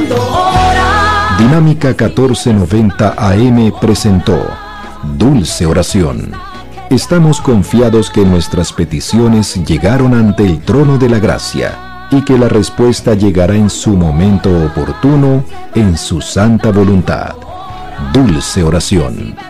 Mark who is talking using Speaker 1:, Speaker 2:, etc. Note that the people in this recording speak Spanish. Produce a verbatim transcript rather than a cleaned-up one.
Speaker 1: Dinámica catorce noventa A M presentó Dulce Oración. Estamos confiados que nuestras peticiones llegaron ante el trono de la gracia y que la respuesta llegará en su momento oportuno, en su santa voluntad. Dulce Oración.